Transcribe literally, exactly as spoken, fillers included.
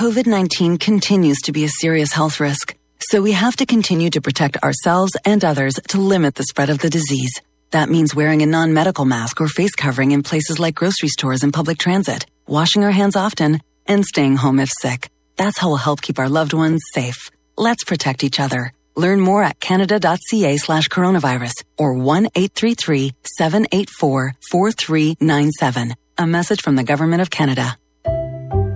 COVID nineteen continues to be a serious health risk, so we have to continue to protect ourselves and others to limit the spread of the disease. That means wearing a non-medical mask or face covering in places like grocery stores and public transit, washing our hands often, and staying home if sick. That's how we'll help keep our loved ones safe. Let's protect each other. Learn more at canada.ca slash coronavirus or one eight three three, seven eight four, four three nine seven. A message from the Government of Canada.